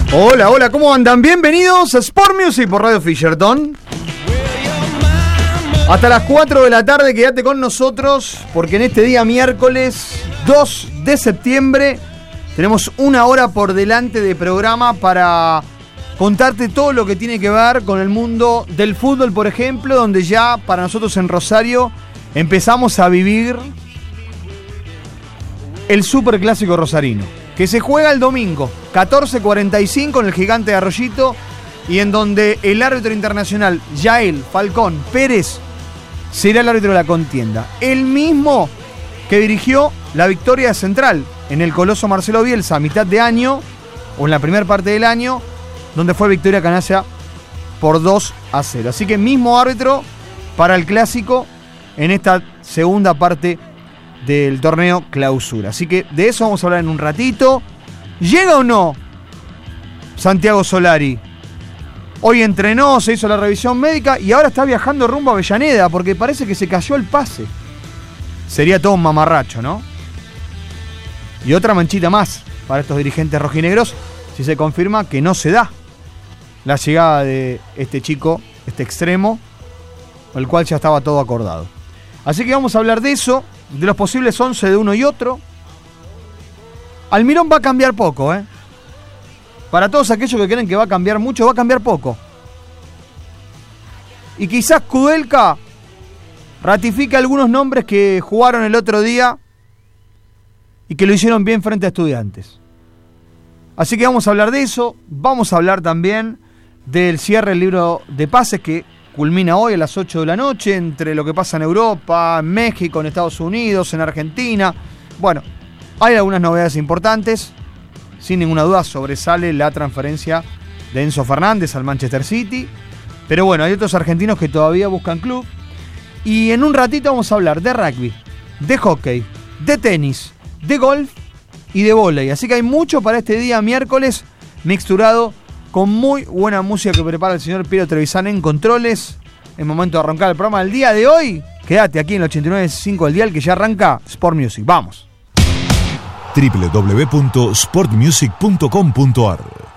Hola, hola, ¿cómo andan? Bienvenidos a Sport Music por Radio Fisherton. Hasta las 4 de la tarde quédate con nosotros, porque en este día miércoles 2 de septiembre tenemos una hora por delante de programa para contarte todo lo que tiene que ver con el mundo del fútbol, por ejemplo, donde ya para nosotros en Rosario empezamos a vivir el superclásico rosarino, que se juega el domingo, 14:45 en el Gigante de Arroyito, y en donde el árbitro internacional Yael Falcón Pérez será el árbitro de la contienda. El mismo que dirigió la victoria de Central en el Coloso Marcelo Bielsa a mitad de año, o en la primera parte del año, donde fue victoria canalla por 2-0. Así que mismo árbitro para el clásico en esta segunda parte del torneo clausura. Así que de eso vamos a hablar en un ratito. ¿Llega o no Santiago Solari? Hoy entrenó, se hizo la revisión médica y ahora está viajando rumbo a Avellaneda porque parece que se cayó el pase. Sería todo un mamarracho, ¿no? Y otra manchita más para estos dirigentes rojinegros si se confirma que no se da la llegada de este chico, este extremo, el cual ya estaba todo acordado. Así que vamos a hablar de eso, de los posibles 11 de uno y otro. Almirón va a cambiar poco, ¿eh? Para todos aquellos que creen que va a cambiar mucho, va a cambiar poco. Y quizás Kudelka ratifique algunos nombres que jugaron el otro día y que lo hicieron bien frente a Estudiantes. Así que vamos a hablar de eso. Vamos a hablar también del cierre del libro de pases que culmina hoy a las 8 de la noche, entre lo que pasa en Europa, en México, en Estados Unidos, en Argentina. Bueno, hay algunas novedades importantes. Sin ninguna duda sobresale la transferencia de Enzo Fernández al Manchester City. Pero bueno, hay otros argentinos que todavía buscan club. Y en un ratito vamos a hablar de rugby, de hockey, de tenis, de golf y de vóley. Así que hay mucho para este día miércoles, mixturado con muy buena música que prepara el señor Piero Trevisan en controles. Es momento de arrancar el programa del día de hoy. Quédate aquí en el 89.5 del dial que ya arranca Sport Music. ¡Vamos! www.sportmusic.com.ar